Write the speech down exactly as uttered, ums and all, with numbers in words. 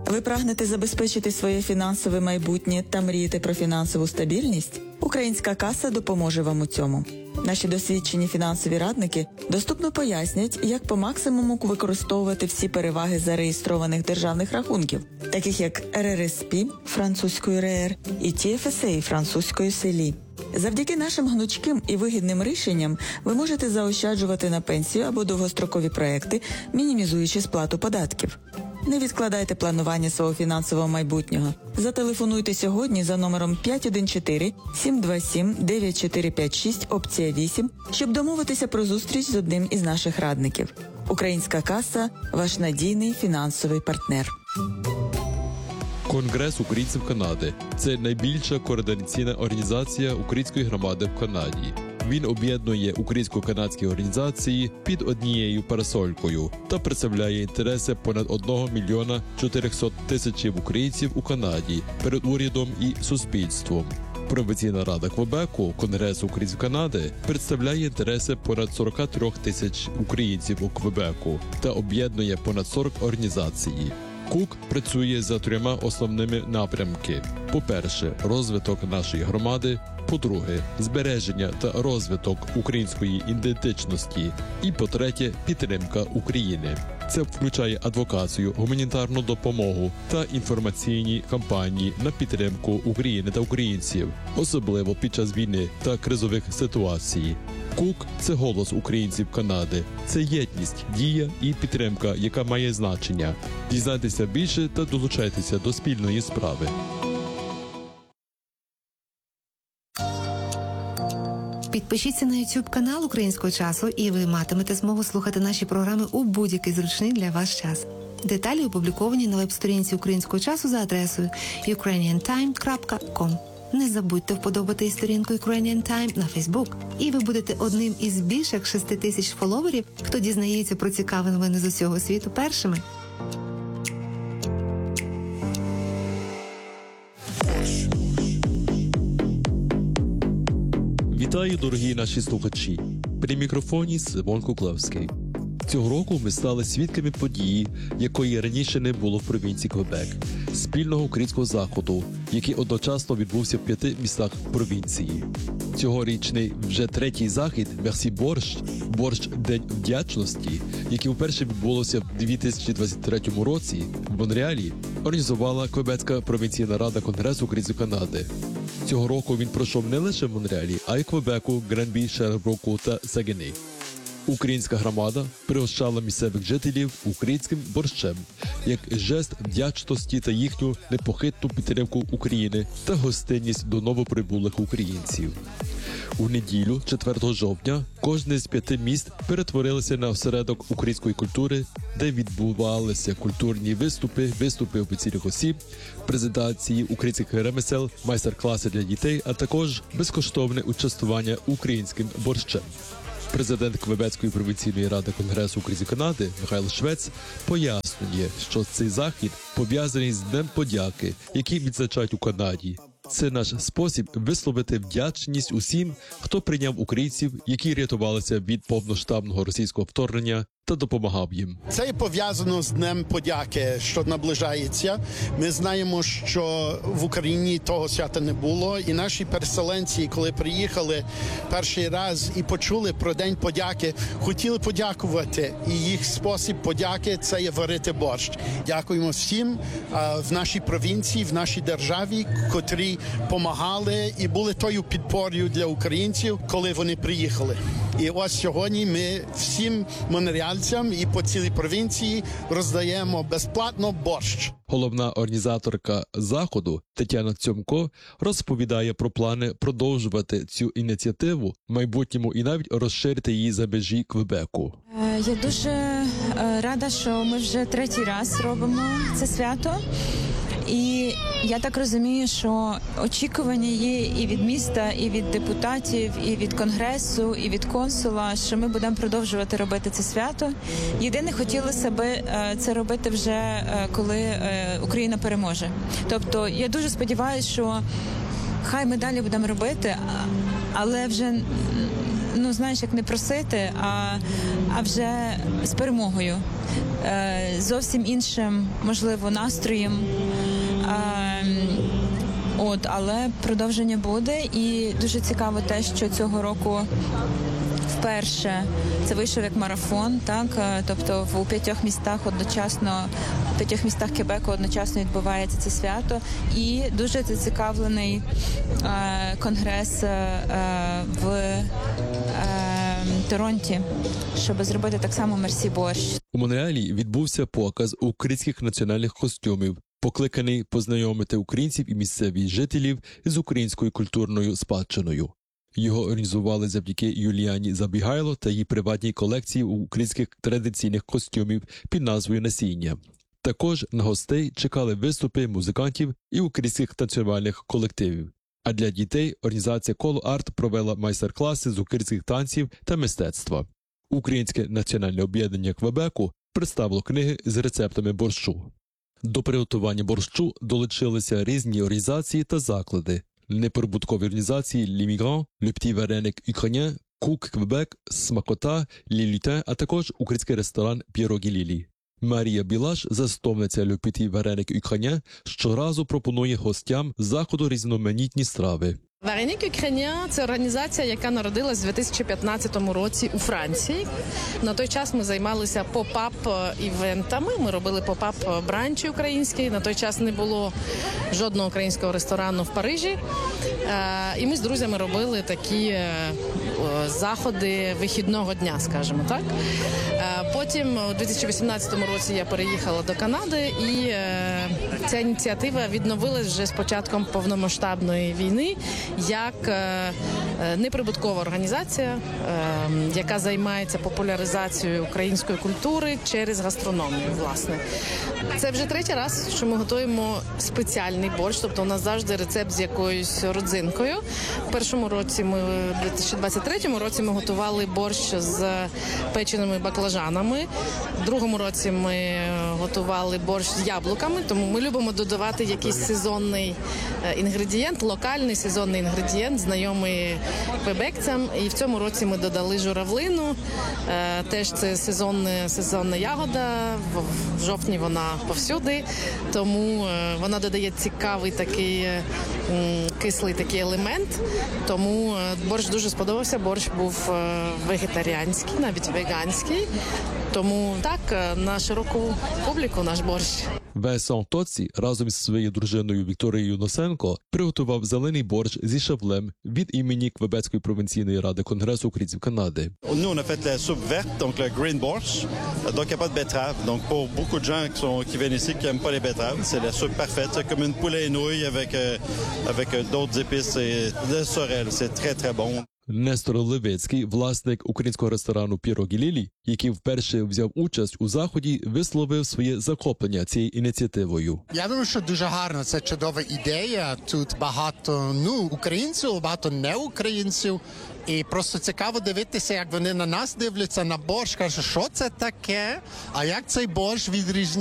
Ви прагнете забезпечити своє фінансове майбутнє та мрієте про фінансову стабільність? Українська каса допоможе вам у цьому. Наші досвідчені фінансові радники доступно пояснять, як по максимуму використовувати всі переваги зареєстрованих державних рахунків, таких як ер ер ес пі французькою РР і ті еф ес ей французькою селі. Завдяки нашим гнучким і вигідним рішенням ви можете заощаджувати на пенсію або довгострокові проекти, мінімізуючи сплату податків. Не відкладайте планування свого фінансового майбутнього. Зателефонуйте сьогодні за номером п'ять один чотири сім два сім дев'ять чотири п'ять шість опція вісім, щоб домовитися про зустріч з одним із наших радників. Українська каса – ваш надійний фінансовий партнер. Конгрес українців Канади – це найбільша координаційна організація української громади в Канаді. Він об'єднує українсько-канадські організації під однією парасолькою та представляє інтереси понад одного мільйона чотирьохсот тисяч українців у Канаді перед урядом і суспільством. Провінційна рада Квебеку Конгресу українців Канади представляє інтереси понад сорок три тисяч українців у Квебеку та об'єднує понад сорок організацій. КУК працює за трьома основними напрямки. По-перше, розвиток нашої громади. По-друге, збереження та розвиток української ідентичності. І по-третє, підтримка України. Це включає адвокацію, гуманітарну допомогу та інформаційні кампанії на підтримку України та українців, особливо під час війни та кризових ситуацій. КУК – це голос українців Канади. Це єдність, дія і підтримка, яка має значення. Дізнайтеся більше та долучайтеся до спільної справи. Підпишіться на YouTube канал Українського часу, і ви матимете змогу слухати наші програми у будь-який зручний для вас час. Деталі опубліковані на веб-сторінці Українського часу за адресою юкрейніан тайм крапка ком. Не забудьте вподобати і сторінку Ukrainian Time на Facebook, і ви будете одним із більш як шести тисяч фоловерів, хто дізнається про цікаві новини з усього світу першими. Вітаю, дорогі наші слухачі! При мікрофоні Симон Куклевський. Цього року ми стали свідками події, якої раніше не було в провінції Квебек – спільного українського заходу, який одночасно відбувся в п'яти містах провінції. Цьогорічний вже третій захід «Мерсі Борщ» – «Борщ День вдячності», який вперше відбулося в дві тисячі двадцять третьому році в Монреалі, організувала Квебецька провінційна рада Конгресу українців Канади. Цього року він пройшов не лише в Монреалі, а й Квебеку, Гренбі, Шербруку та Сегені. Українська громада пригощала місцевих жителів українським борщем, як жест вдячності та їхню непохитну підтримку України та гостинність до новоприбулих українців. У неділю, четвертого жовтня, кожне з п'яти міст перетворилося на осередок української культури, де відбувалися культурні виступи, виступи офіційних осіб, презентації українських ремесел, майстер-класи для дітей, а також безкоштовне участвування українським борщем. Президент Квебецької провінційної ради Конгресу українців Канади Михайло Швець пояснює, що цей захід пов'язаний з Днем подяки, який відзначають у Канаді. Це наш спосіб висловити вдячність усім, хто прийняв українців, які рятувалися від повноштабного російського вторгнення, та допомагав їм. Це пов'язано з Днем подяки, що наближається. Ми знаємо, що в Україні того свята не було, і наші переселенці, коли приїхали перший раз і почули про День подяки, хотіли подякувати. І їх спосіб подяки – це є варити борщ. Дякуємо всім в нашій провінції, в нашій державі, котрі допомагали і були тою підпорою для українців, коли вони приїхали. І ось сьогодні ми всім монреальцям і по цілій провінції роздаємо безплатно борщ. Головна організаторка заходу Тетяна Цьомко розповідає про плани продовжувати цю ініціативу в майбутньому і навіть розширити її за межі Квебеку. Я дуже рада, що ми вже третій раз робимо це свято. І я так розумію, що очікування є і від міста, і від депутатів, і від Конгресу, і від консула, що ми будемо продовжувати робити це свято. Єдине, хотілося би це робити вже, коли Україна переможе. Тобто, я дуже сподіваюся, що хай ми далі будемо робити, але вже ну знаєш, як не просити, а, а вже з перемогою, е, зовсім іншим, можливо, настроєм. Е, От, але продовження буде, і дуже цікаво те, що цього року вперше це вийшов як марафон, так, е, тобто в у п'ятьох містах одночасно, в п'ятьох містах Квебеку одночасно відбувається це свято, і дуже зацікавлений е, конгрес е, в е, Торонті, щоб зробити так само мерсі борщ. У Монреалі відбувся показ українських національних костюмів, покликаний познайомити українців і місцевих жителів з українською культурною спадщиною. Його організували завдяки Юліані Забігайло та її приватній колекції українських традиційних костюмів під назвою «Насіння». Також на гостей чекали виступи музикантів і українських танцювальних колективів. А для дітей організація Коло Арт провела майстер-класи з українських танців та мистецтва. Українське національне об'єднання Квебеку представило книги з рецептами борщу. До приготування борщу долучилися різні організації та заклади. Неприбуткові організації «L'Immigrant», «Le Petit Вареник Ukrainien», «Кук Квебек», «Смакота», «Les Lutins», а також український ресторан «Пірогі Лілі». Марія Білаш, засновниця «Le Petit Вареник Ukrainien», щоразу пропонує гостям заходу різноманітні страви. Вареник Ukrainien – це організація, яка народилась у дві тисячі п'ятнадцятому році у Франції. На той час ми займалися поп-ап-івентами, ми робили поп-ап-бранчі українські. На той час не було жодного українського ресторану в Парижі. І ми з друзями робили такі заходи вихідного дня, скажімо так. Потім у дві тисячі вісімнадцятому році я переїхала до Канади, і ця ініціатива відновилась вже з початком повномасштабної війни як неприбуткова організація, яка займається популяризацією української культури через гастрономію, власне. Це вже третій раз, що ми готуємо спеціальний борщ, тобто у нас завжди рецепт з якоюсь родзинкою. В першому році ми, в дві тисячі двадцять третьому році ми готували борщ з печеними баклажанами. В другому році ми готували борщ з яблуками, тому ми любимо додавати якийсь сезонний інгредієнт, локальний сезонний інгредієнт, знайомий квебекцям. І в цьому році ми додали журавлину, теж це сезонна, сезонна ягода, в жовтні вона повсюди, тому вона додає цікавий такий кислий такий елемент, тому борщ дуже сподобався, борщ був вегетаріанський, навіть веганський, тому так, на широку публіку наш борщ. Весон Тоці разом із своєю дружиною Вікторією Носенко приготував зелений борщ зі шавлем від імені Квебецької провінційної ради Конгресу українців Канади. Nous, on a fait la soupe verte, donc le green borscht. Donc, il n'y a pas de betterave. Donc, pour beaucoup de gens qui, sont, qui viennent ici qui n'aiment pas les betteraves, c'est la soupe parfaite. C'est comme une poulet et nouilles avec, euh, avec d'autres épices et de sorel. C'est très, très bon. Нестор Левицький, власник українського ресторану «Пірогі Лілі», який вперше взяв участь у заході, висловив своє захоплення цією ініціативою. Я думаю, що дуже гарно, це чудова ідея. Тут багато ну українців, багато неукраїнців. І просто цікаво дивитися, як вони на нас дивляться, на борщ, кажуть, що це таке, а як цей борщ відрізняється